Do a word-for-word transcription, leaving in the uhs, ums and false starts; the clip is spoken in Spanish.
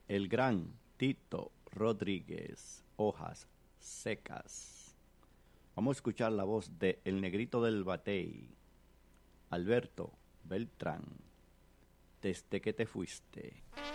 el gran Tito Rodríguez, Hojas Secas. Vamos a escuchar la voz de El Negrito del Batey, Alberto Beltrán, Desde que te fuiste.